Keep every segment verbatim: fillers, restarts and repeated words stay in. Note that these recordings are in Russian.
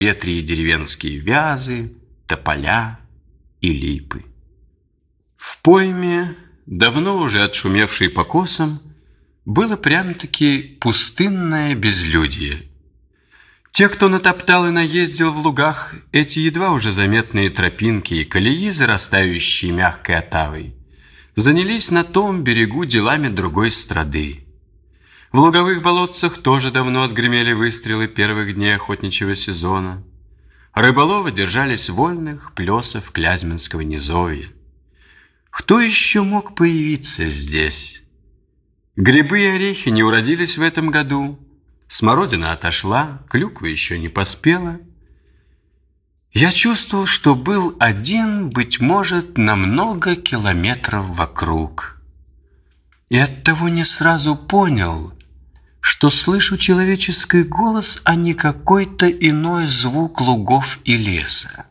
ветре деревенские вязы, тополя и липы. В пойме, давно уже отшумевшей по косам, было прям-таки пустынное безлюдье. Те, кто натоптал и наездил в лугах эти едва уже заметные тропинки и колеи, зарастающие мягкой отавой, занялись на том берегу делами другой страды. В луговых болотцах тоже давно отгремели выстрелы первых дней охотничьего сезона. Рыболовы держались вольных плесов Клязьминского низовья. Кто еще мог появиться здесь? Грибы и орехи не уродились в этом году. Смородина отошла, клюква еще не поспела. Я чувствовал, что был один, быть может, на много километров вокруг. И оттого не сразу понял, что слышу человеческий голос, а не какой-то иной звук лугов и леса.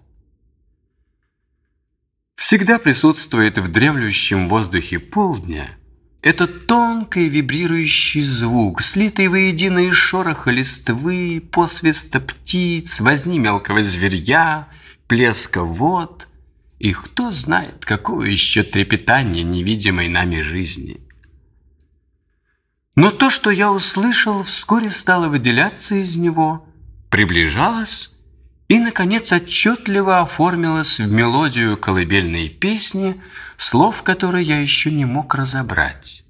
Всегда присутствует в дремлющем воздухе полдня этот тонкий вибрирующий звук, слитый воедино из шороха листвы, посвиста птиц, возни мелкого зверья, плеска вод и кто знает, какого еще трепетания невидимой нами жизни. Но то, что я услышал, вскоре стало выделяться из него, приближалось и, наконец, отчетливо оформилось в мелодию колыбельной песни, слов которой я еще не мог разобрать.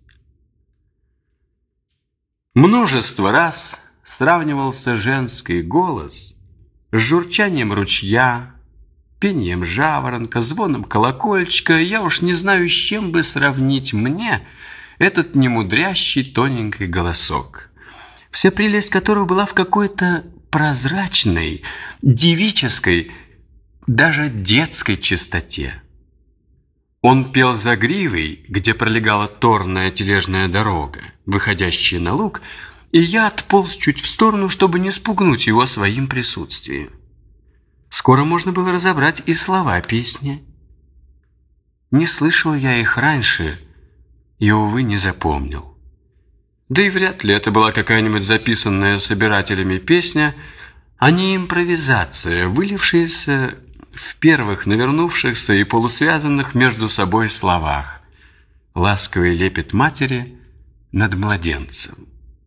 Множество раз сравнивался женский голос с журчанием ручья, пением жаворонка, звоном колокольчика. Я уж не знаю, с чем бы сравнить мне этот немудрящий тоненький голосок, вся прелесть которого была в какой-то прозрачной, девической, даже детской чистоте. Он пел за гривой, где пролегала торная тележная дорога, выходящая на луг, и я отполз чуть в сторону, чтобы не спугнуть его своим присутствием. Скоро можно было разобрать и слова песни. Не слышал я их раньше и, увы, не запомнил. Да и вряд ли это была какая-нибудь записанная собирателями песня, а не импровизация, вылившаяся в первых навернувшихся и полусвязанных между собой словах. Ласковый лепет матери над младенцем.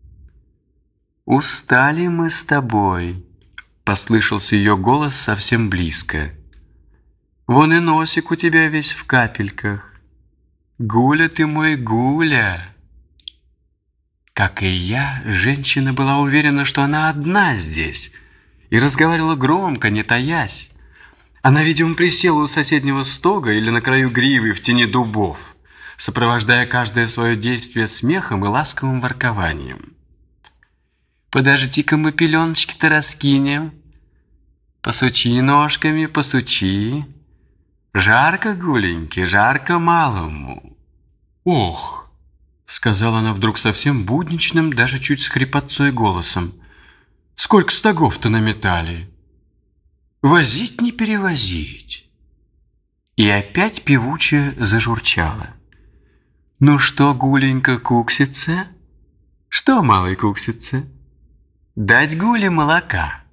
«Устали мы с тобой», — послышался ее голос совсем близко. «Вон и носик у тебя весь в капельках. Гуля ты мой, Гуля». Как и я, женщина была уверена, что она одна здесь, и разговаривала громко, не таясь. Она, видимо, присела у соседнего стога или на краю гривы в тени дубов, сопровождая каждое свое действие смехом и ласковым воркованием. «Подожди-ка мы пеленочки-то раскинем. Посучи ножками, посучи. Жарко, Гуленьки, жарко малому». «Ох!» — сказала она вдруг совсем будничным, даже чуть с хрипотцой голосом. «Сколько стогов-то наметали? Возить не перевозить». И опять певуче зажурчала. «Ну что, Гуленька, куксится? Что, малый, куксится? Дать Гуле молока».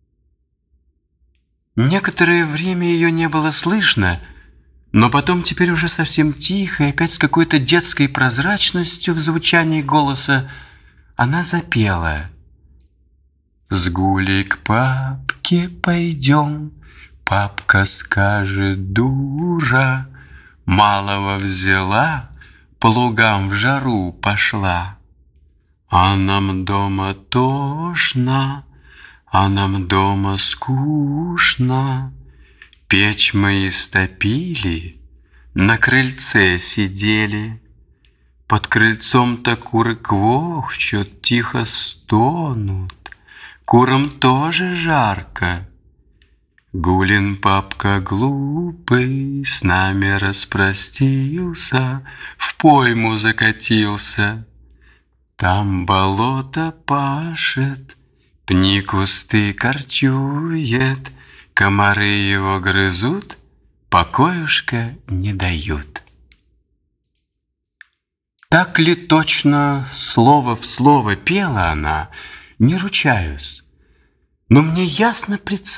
Некоторое время ее не было слышно, но потом теперь уже совсем тихо и опять с какой-то детской прозрачностью в звучании голоса она запела. «С Гулей к папке пойдем, папка скажет, дура, малого взяла, по лугам в жару пошла. А нам дома тошно, а нам дома скучно. Печь мы истопили, на крыльце сидели. Под крыльцом-то куры квохчут, тихо стонут. Курам тоже жарко. Гулин папка глупый с нами распростился, в пойму закатился. Там болото пашет, пни кусты корчует, комары его грызут, покоюшка не дают». Так ли точно слово в слово пела она, не ручаюсь. Но мне ясно представить,